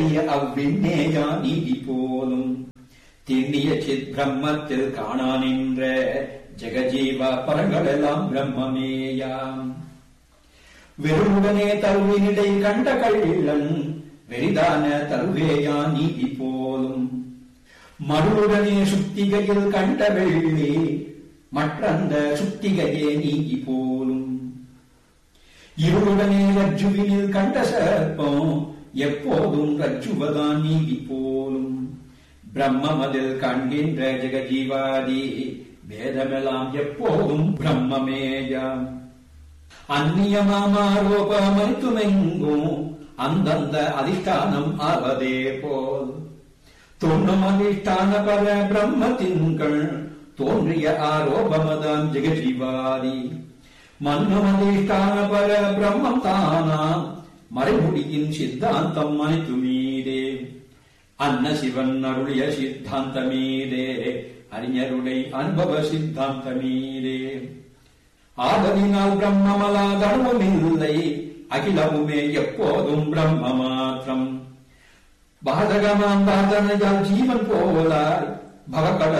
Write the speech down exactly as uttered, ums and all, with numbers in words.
சிதறிய அவ்விண்ணேயா நீதி போலும் திண்ணிய சித் பிரம்மத்தில் காணா நின்ற ஜெகஜீவ பரங்களெல்லாம் பிரம்மமேயாம். வெறுடனே தருவினிடை கண்ட கள்ளன் வெறிதான தருவேயா நீதி போலும் மறுவுடனே சுத்திகையில் கண்ட வெள்ளி மற்றந்த சுத்திகையே நீதி போலும். இருளுடனே ரஜ்ஜுவினில் கண்ட சர்ப்பம் எப்போதும் ரஜ்ஜுவதான் நீதி போலும். பிரம்மமதில் காண்கின்ற ஜெகஜீவாதி வேதமெல்லாம் எப்போதும் பிரம்மமேயாம். அந்நியமாரோபமனைத்துமெங்கும் அந்தந்த அதிஷ்டானம் ஆவதே போல் தோன்றும் அதிஷ்டான பர பிரம்மத்தின்கள் தோன்றிய ஆரோபமதாம் ஜெகஜீவாதி மன்னும் அதிஷ்டான பர பிரம்மம் தானாம் மறைமுடியின் சித்தாந்தம் அனைத்து மீதே அன்ன சிவன் அருளிய சித்தாந்தமீதே அறிஞருடைய அனுபவ சித்தாந்தமீதே. ஆதலினால் பிரம்மமலா தர்மமில்லை அகிலமுமே எப்போதும் பிரம்ம மாத்திரம். பாதகமாம் பாதனையால் ஜீவன் போலார் பவக்கடல்